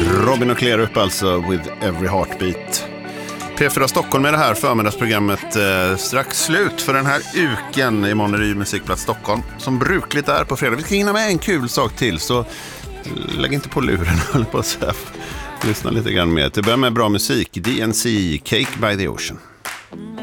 Robin och Klerup alltså, With Every Heartbeat. P4 Stockholm är det här förmiddagsprogrammet strax slut för den här uken i Monnery Musikplats Stockholm. Som brukligt är på fredag. Vi ska hinna med en kul sak till, så lägg inte på luren, håll på så här. Lyssna lite grann mer. Till början med bra musik, DNC, Cake by the Ocean.